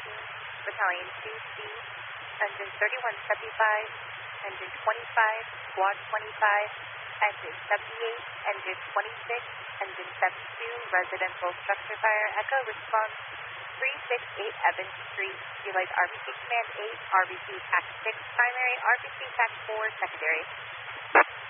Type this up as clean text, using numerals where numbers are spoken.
Battalion 2C, Engine 3175, Engine 25, Squad 25, Engine 78, Engine 26, Engine 72, Residential Structure Fire, Echo Response 368 Evans Street, Realize RBC Command 8, RBC TAC 6 Primary, RBC TAC 4 Secondary.